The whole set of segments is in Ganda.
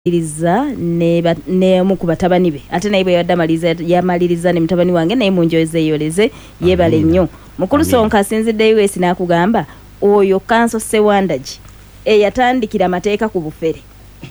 iriza ne mukubatabani be ate naye bwe yamaliriza ne mutabani wange naye munjoyeze yoleze yebale nnyo mukulu Sonka asinzidde US n'akugamba oyo Kanso Sewandaji eyatandikira amateeka ku bufere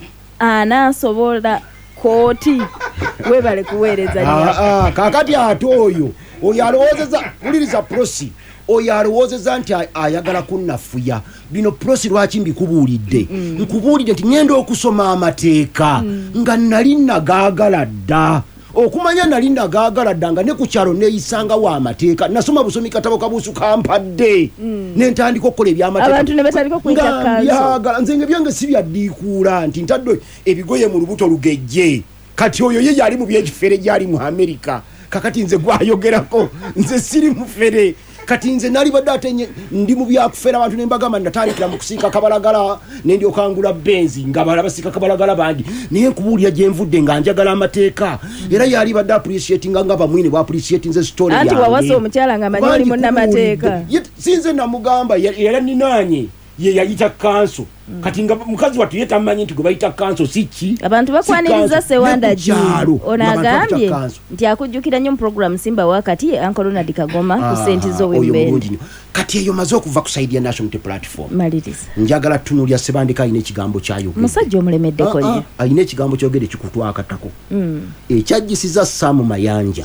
anasobola kooti webale kuweereza nnyo kakati ate oyo alowozeza kuliriza prosi oyo alowozeza nti ayagala kunnafuya bino prosi lwaki mbikubuulidde nkubuulidde nti ngenda okusoma amateeka nga nali nagaagala dda okumanya nali nagaagala dda nga ne ku kyalo neeyisanga wa amateeka nasoma busomi katabo kabuusu kampadde nentandika okukola ebyamateeka abantu ne batandika okuyita Kanso nze ngebyange si byaddiikuula nti ntadde ebigoye mu lubuto lugejje kati oyo ye yali mu byekifere gyali mu Amerika kakati nze gwayogerako nze siri mufere kati nze nali badde ate ndi mu byakufera abantu nembagamba natandikira mu kusiika kabalagala nendi okangula benzi nga balabasika kabalagala bandi naye nkubuulira gye nvudde nga njagala amateeka era yali badde appreciating nga bamwine bwa appreciating nze story yange ati wawasa omukyala nga manyi oli munnamateeka sinze namugamba era ninanye ye yayita Kanso kati nga mukazi watu yeta manyi nti gwe Kanso siki abantu bakwaniriza Sewandaji onagambye nti akujjukira nnyo program Simba wakati Uncle Ronald Kagoma ku senti zo wembende kati eyo maze okuva ku side ya National Platform maliriza njagala tunulya Sebandeka ayina ekigambo kyayo musajja omulemeddeko nnyo ayina ekigambo kyogere kikutwakatako ekyajjisiza Sam Mayanja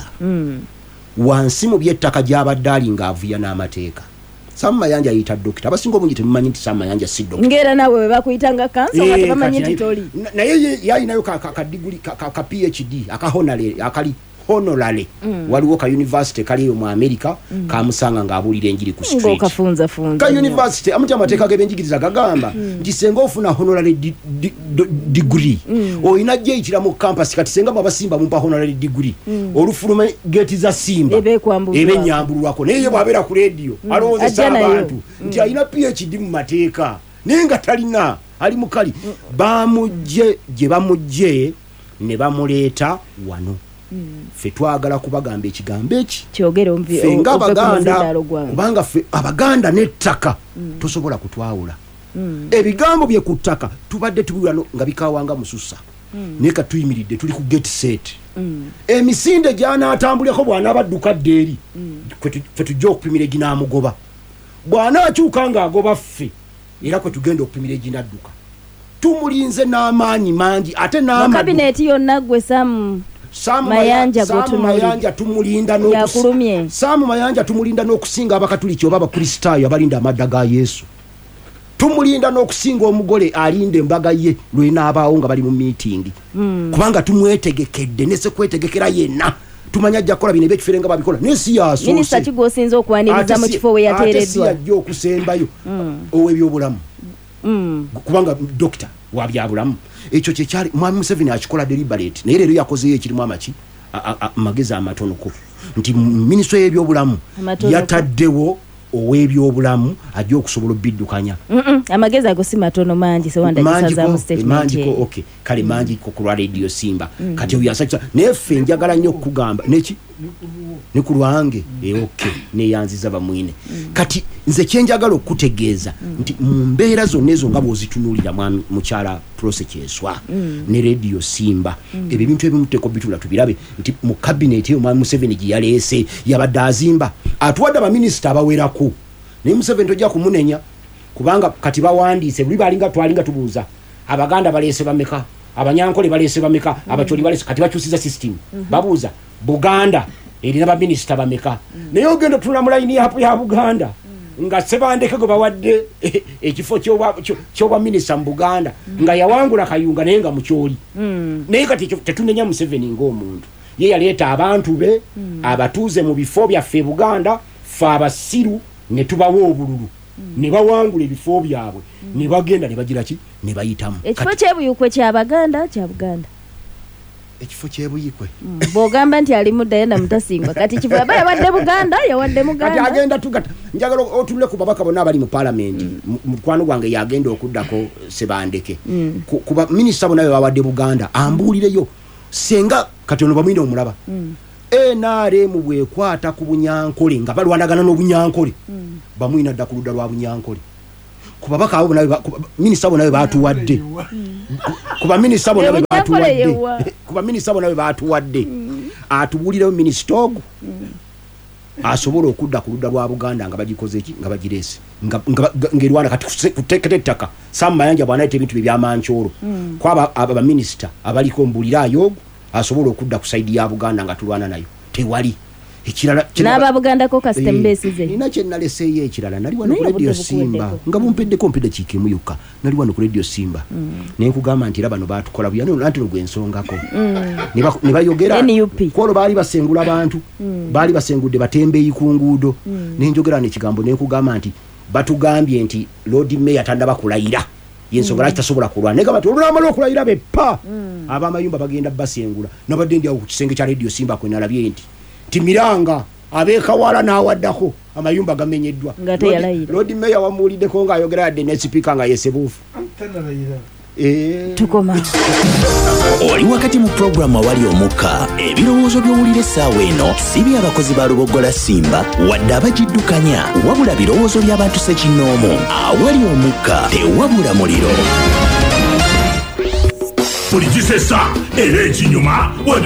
wansi mu byettaka gy'abadde alinga avuya n'amateeka Sam Mayanja ayita dokita abasinga obungi temumanyi nti Sam Mayanja si dokita ngera nawe bwe bakuyitanga Kanso nga tebamanyi nti toli naye yalinayo ka degree ka PhD akali honorary waliwo ka university kaliyo mu America kamusanga ng'abuulira enjiri ku street ka university amuti amateeka g'ebyenjigiriza gagamba nti senga ofuna honorary degree oyina gyeyitira mu campus kati senga abasimba mumpa honorary degree olufulume geti za Simba ebenyambulwako naye bw'abeera ku radio alowoozesa abantu nti alina PhD mu mateeka naye nga talina ali mukali bamujje gye bamujje ne bamuleeta wano fe twagala kubagamba ekigambo eki kyogere nga Abaganda kubanga fe Abaganda n'ettaka tosobola kutwawula ebigambo bye ku ttaka tubadde tubulano nga bikawanga mususa naye katuyimiridde tuli ku get set emisinde gy'anaatambuleko bw'anaabadduka ddeeri fe tujja okupimira eginaamugoba bw'anaakyuka ng'agoba ffe era kwe tugenda okupimira eginadduka tumulinze n'amaanyi mangi ate n'amakabineeti yonna gwe Sam Mayanja tumulinda n'okusinga abakatuliki oba abakristaayo abalinda amadda ga Yesu tumulinda n'okusinga omugole alinda embaga ye lwenaabaawo nga bali mu meeting kubanga tumwetegekedde nese kwetegekera yenna tumanya ajja kukola bino ebyekifere nga babikola nesi yasoose minisita kigosinza okwaniriza mu kifo we yateereddwa ate si yajja okusembayo ow'ebyobulamu kubanga dokita wa byabulamu ekyo kyekyali Mwami Museveni akikola deliberate naye leero yakozeyo ekirimu amaki magezi amatonoko nti minisitule y'ebyobulamu yataddewo ow'ebyobulamu ajja okusobola obiddukanya amagezi ago si matono mangi Sewandaji mangi okay kale mangi ku radio Simba kati oyo yasakisa naye ffe njagala nnyo okugamba neki ne ku lwange okay neyanziza bamwine kati nze kyenjagala okutegeeza nti mu mbeera zonna ezo nga bw'ozitunuulira mwami mukyala Prosekyeswa ne radio Simba ebyo ebintu ebimuteko bitula tubirabe nti mu cabinet eyo Mwami Museveni gye yaleese yabadde azimba atuwadde abaminisita abawerako naye Museveni tojja kumunenya kubanga kati bawandiise buli balinga twalinga tubuuza Abaganda baleese bameka Abanyankole baleese bameka Abacholi baleese kati bakyusiza system babuuza Buganda erina baminisita bameka naye ogenda tula mu layini ya Buganda nga Sebandeke gwe bawadde ekifo ky'obwa minisita mu Buganda nga yawangula Kayunga naye nga mukyoli naye kati tetunenya Museveni ng'omuntu ye yaleeta abantu be abatuuze mu bifo byaffe Buganda fe abasiru ne tubawa obululu ne bawangula ebifo byabwe ne bagenda ne bagira ki ne bayitamu ekifo kyebuyukwe kya Baganda kya Buganda ekifo kyebuyikwe bw'ogamba nti ali mudda yenda mutasingwa kati kifo yawadde Buganda kati agenda tugata njagala otulule ku babaka bonna abali mu parliament mukwano gwange yagenda okuddako Sebandeke kuba minisita bonna bawadde Buganda ambuulireyo senga kati ono bamwine omulaba NRM bwekwata ku Bunyankole nga balwanagana n'Obunyankole bamwina dda ku ludda lwa Bunyankole kuba bakaabo nawe minisita bo nawe batuwadde kuba minisita bo nawe batuwadde kuba minisita bo nawe batuwadde atubulirewo minisita ogu asobola okudda ku ludda lwa Buganda nga bagikoze ki nga bagirese ng'erwana kati kuteketa ettaka Sam Mayanja bw'anaayita ebintu bye by'amancoolo kwaba aba minisita abaliko mbuliraayo ogu asobola okudda ku saidi ya Buganda nga tulwana nayo tewali ekirala n'aba Buganda ko kastem besize nina kye naleseeyo ekirala nali wano ku Radio Simba nga bumpeddeko mpedde kiikemu yokka nali wano ku Radio Simba naye nkugamba nti era bano baatukola buya nanti lw'ensongako ne bayogera kwolwo baali basengula abantu baali basengudde batembeeyi ku nguudo nenjogera n'ekigambo nenkugamba nti batugambye nti Lord Mayor tannaba kulayira yensonga lwaki tasobola kulwana naye gamba nti olunamala okulayira beppa ab'amayumba bagenda basengula nabadde ndi awo ku kisenge kya Radio Simba kwe nalabye nti Timiranga abekawala n'awaddako amayumba gamenyeddwa Lord Mayor wamuwuliddeko ng'ayogera yadde ne sipiika nga yesebuufu tukoma oli wakati mu programu awali omukka ebirowoozo by'owulira essaawa eno si by'abakozi ba Lubogola Simba wadde abagiddukanya wabula birowoozo by'abantu ssekinnoomu awali omukka tewabula muliro Buli kisesa era ekinyuma wadde